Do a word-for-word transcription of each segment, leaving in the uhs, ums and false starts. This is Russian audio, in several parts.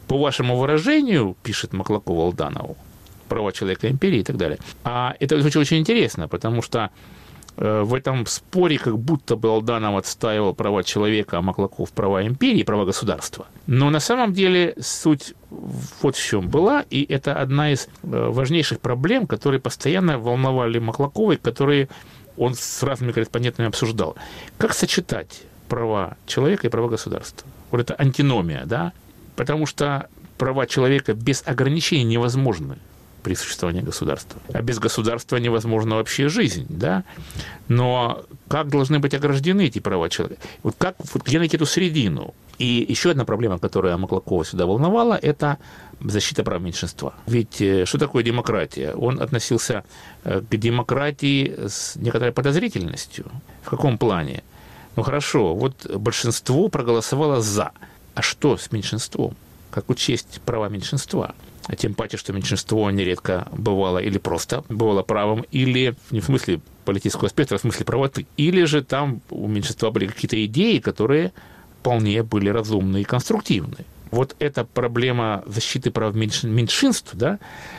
по вашему выражению, пишет Маклаков Алданову, права человека империи и так далее. А это очень-очень интересно, потому что в этом споре как будто бы Алданов отстаивал права человека, а Маклаков права империи, права государства. Но на самом деле суть вот в чем была, и это одна из важнейших проблем, которые постоянно волновали Маклакова, и которые он с разными корреспондентами обсуждал. Как сочетать права человека и права государства? Вот это антиномия, да? Потому что права человека без ограничений невозможны при существовании государства. А без государства невозможна вообще жизнь, да? Но как должны быть ограждены эти права человека? Вот как, вот где найти эту середину? И еще одна проблема, которая Маклакова сюда волновала, это защита прав меньшинства. Ведь что такое демократия? Он относился к демократии с некоторой подозрительностью. В каком плане? Ну хорошо, вот большинство проголосовало «за». А что с меньшинством? Как учесть права меньшинства? А тем паче, что меньшинство нередко бывало или просто бывало правым, или не в смысле политического спектра, а в смысле правоты. Или же там у меньшинства были какие-то идеи, которые вполне были разумны и конструктивны. Вот эта проблема защиты прав меньшинств, да,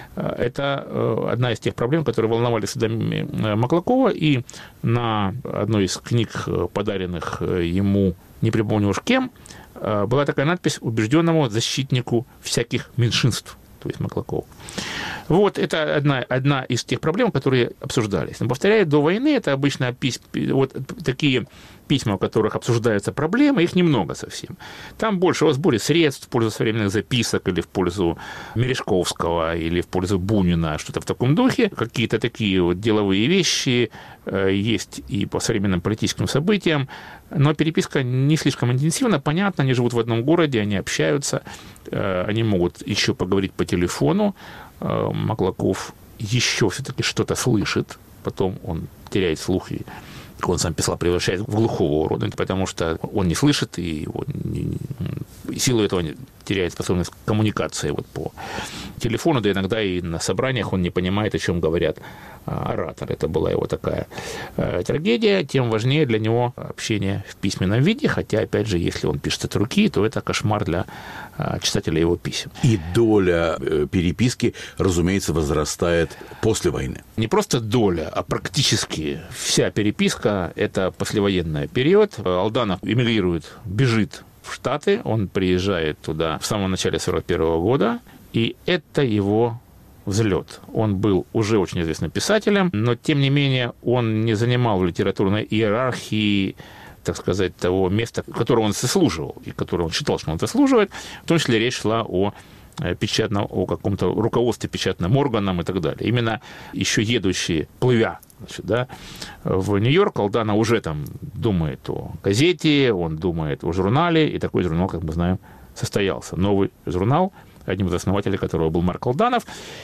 это одна из тех проблем, которые волновали всегда Маклакова, и на одной из книг, подаренных ему, не припомню уж кем, была такая надпись «Убежденному защитнику всяких меньшинств», то есть Маклаков. Вот это одна, одна из тех проблем, которые обсуждались. Но, повторяю, до войны это обычно пись, вот такие письма, в которых обсуждаются проблемы, их немного совсем. Там больше о сборе средств в пользу современных записок или в пользу Мережковского или в пользу Бунина, что-то в таком духе. Какие-то такие вот деловые вещи есть и по современным политическим событиям. Но переписка не слишком интенсивна, понятно, они живут в одном городе, они общаются, они могут еще поговорить по телефону. Маклаков еще все-таки что-то слышит, потом он теряет слух и, как он сам писал, превращается в глухого урода, потому что он не слышит, и он не, и силу этого теряет способность коммуникации вот по телефону, да иногда и на собраниях он не понимает, о чем говорят ораторы. Это была его такая э, трагедия. Тем важнее для него общение в письменном виде, хотя, опять же, если он пишет от руки, то это кошмар для э, читателя его писем. И доля э, переписки, разумеется, возрастает после войны. Не просто доля, а практически вся переписка – это послевоенный период. Алданов эмигрирует, бежит в Штаты, он приезжает туда в самом начале сорок первого года, и это его взлет. Он был уже очень известным писателем, но, тем не менее, он не занимал в литературной иерархии, так сказать, того места, которого он заслуживал, и которого он считал, что он заслуживает. В том числе речь шла о печатном, о каком-то руководстве печатным органом и так далее. Именно еще едущие, плывя, значит, да, в Нью-Йорк, Алданов уже там думает о газете, он думает о журнале, и такой журнал, как мы знаем, состоялся. Новый журнал, одним из основателей которого был Марк Алданов.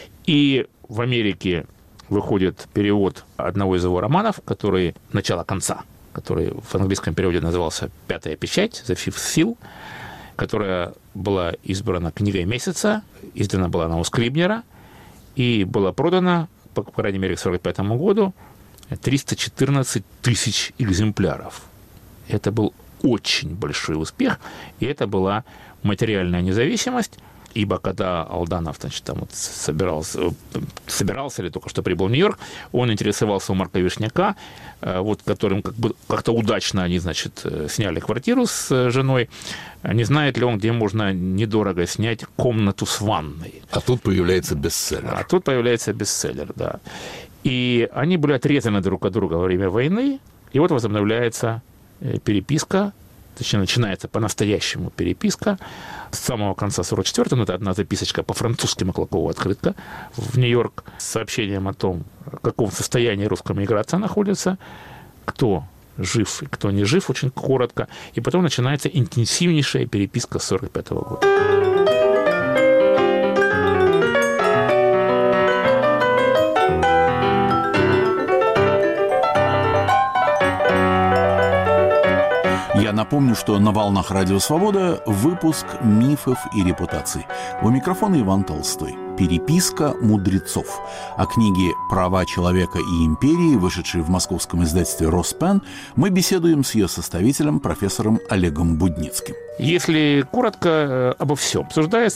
И в Америке выходит перевод одного из его романов, который «Начало конца», который в английском переводе назывался «Пятая печать», «The Fifth Seal», которая была избрана книгой месяца, издана была она у Скрибнера, и была продана, по крайней мере, к сорок пятому году, триста четырнадцать тысяч экземпляров. Это был очень большой успех, и это была материальная независимость, ибо когда Алданов, значит, там вот собирался, собирался или только что прибыл в Нью-Йорк, он интересовался у Марка Вишняка, вот, которым как бы как-то удачно они, значит, сняли квартиру с женой. Не знает ли он, где можно недорого снять комнату с ванной? А тут появляется бестселлер. А тут появляется бестселлер, да. И они были отрезаны друг от друга во время войны, и вот возобновляется переписка, точнее, начинается по-настоящему переписка с самого конца сорок четвёртого, ну, это одна записочка по-французски Маклакова открытка в Нью-Йорк с сообщением о том, в каком состоянии русская миграция находится, кто жив и кто не жив, очень коротко, и потом начинается интенсивнейшая переписка с сорок пятого года. Я напомню, что на «Волнах Радио Свобода» выпуск «Мифов и репутаций». У микрофона Иван Толстой. «Переписка мудрецов». О книге «Права человека и империи», вышедшей в московском издательстве «Роспен», мы беседуем с ее составителем, профессором Олегом Будницким. Если коротко, обо всем обсуждается